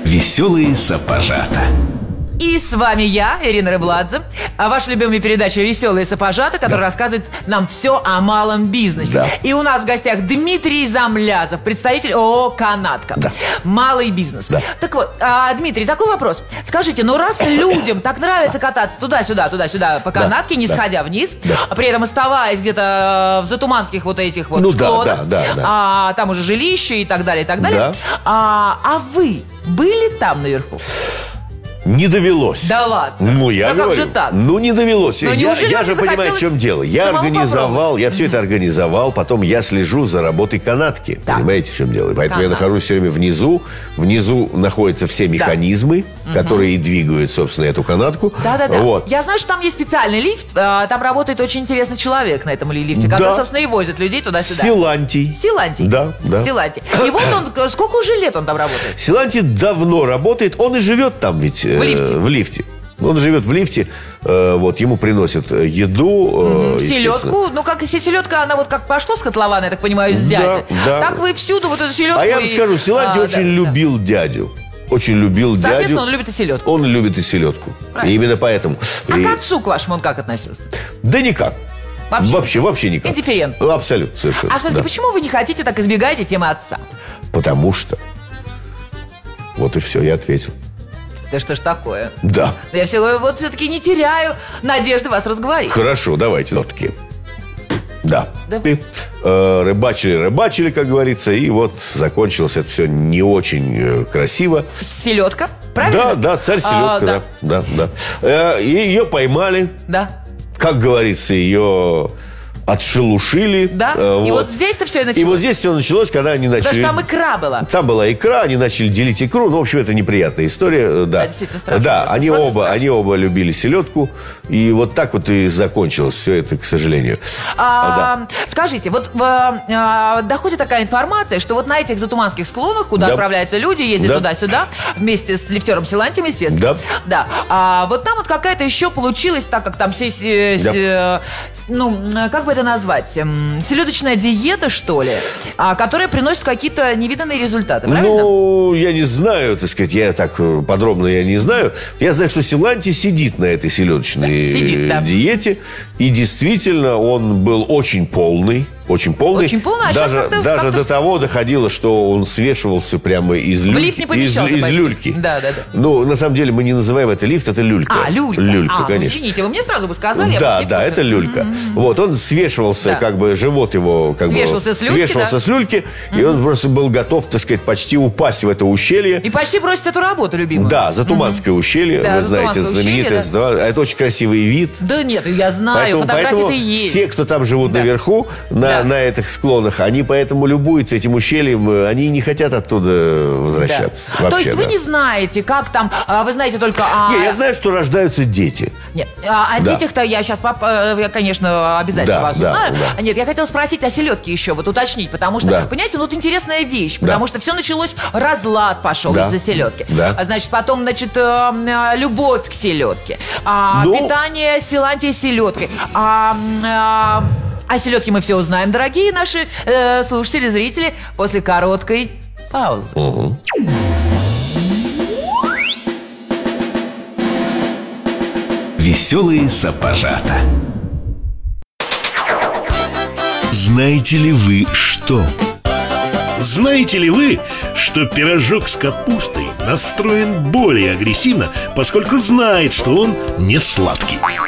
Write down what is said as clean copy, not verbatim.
Веселые сапожата. И с вами я, Ирина Рыбладзе, ваша любимая передача «Веселые сапожата», которая рассказывает нам все о малом бизнесе. Да. И у нас в гостях Дмитрий Замлязов, представитель ООО «Канатка». Да. Малый бизнес. Да. Так вот, Дмитрий, такой вопрос. Скажите, ну раз людям так нравится кататься туда-сюда, туда-сюда по канатке, не сходя вниз, при этом оставаясь где-то в затуманских вот этих вот склонах, там уже жилище и так далее, и так далее. Да. А вы были там наверху? Не довелось. Да ладно. Ну, я говорю. Как же так? Ну, не довелось. Но Я неужели же вам не понимаю, в чем дело. Я самому организовал, попробовать? я все это организовал, потом я слежу за работой канатки. Так. Понимаете, в чем дело? Поэтому я Ага. нахожусь все время внизу. Внизу находятся все механизмы, которые и двигают, собственно, эту канатку. Да-да-да. Вот. Я знаю, что там есть специальный лифт. Там работает очень интересный человек на этом лифте, который, Да. собственно, и возит людей туда-сюда. Силантий. Силантий. Да, да. Силантий. И вот он, сколько уже лет он там работает? Силантий давно работает. Он и живет там ведь. В лифте. Он живет в лифте, вот, ему приносят еду. Селедку. Ну, как если селедка, она вот как пошло с котлована, я так понимаю, с дяди. да. Так вы всюду вот эту селедку. А я вам скажу, Силантий очень любил дядю. Очень любил дядю. Соответственно, он любит и селедку. Он любит и селедку. Правильно. И именно поэтому. А к отцу к вашему он как относился? Да никак. Вообще никак. Индифферентно. Абсолютно, совершенно. А все-таки почему вы не хотите, так избегаете темы отца? Потому что. Вот и все, я ответил. Да что ж такое? Да. Я все-таки не теряю надежды вас разговорить. Хорошо, давайте нотки. Да. Да. И, рыбачили, как говорится, и вот закончилось это все не очень красиво. Селедка, правильно? Да, царь селедка, да. И ее поймали. Да. Как говорится, ее отшелушили. Да? И вот здесь-то все и началось. И вот здесь все началось, когда они начали... Потому что там икра была. Там была икра, они начали делить икру. Ну, в общем, это неприятная история. Да, действительно страшно. Да, Просто они оба любили селедку. И вот так вот и закончилось все это, к сожалению. Скажите, вот доходит такая информация, что вот на этих затуманских склонах, куда отправляются люди, ездят туда-сюда, вместе с лифтером Силантием, естественно. Да. Вот там вот какая-то еще получилась, так как там все... Ну, как бы это назвать? Селедочная диета, что ли? Которая приносит какие-то невиданные результаты, правильно? Ну, я не знаю, так сказать, я так подробно я не знаю. Я знаю, что Силантий сидит на этой селедочной диете. И действительно, он был очень полный. Очень полный. Очень полный, даже до того доходило, что он свешивался прямо из люльки. В лифт не помещался из почти. люльки. Да. Ну, на самом деле, мы не называем это лифт, это люлька. Люлька. Люлька, конечно. Извините, вы мне сразу бы сказали. Да, это люлька. Вот, он свешивался, как бы, живот его... Свешивался с люльки, и он просто был готов, так сказать, почти упасть в это ущелье. И почти бросить эту работу, любимую. Да, Затуманское ущелье, вы знаете, знаменитое. Это очень красивый вид. Да нет, я знаю, фотографии-то есть. Все, кто там живут наверху, на этих склонах, они поэтому любуются этим ущельем, они не хотят оттуда возвращаться. Вообще, то есть вы не знаете, как там, вы знаете только... Не, я знаю, что рождаются дети. Нет, о детях-то я сейчас, я, конечно, обязательно вас узнаю. Нет, я хотела спросить о селедке еще, вот уточнить, потому что, понимаете, вот интересная вещь, потому что все началось, разлад пошел из-за селедки. Значит, потом, любовь к селедке, питание Силантия селедкой, о селедке мы все узнаем, дорогие наши слушатели, зрители, после короткой паузы. Веселые сапожата. Знаете ли вы что? Знаете ли вы, что пирожок с капустой настроен более агрессивно, поскольку знает, что он не сладкий?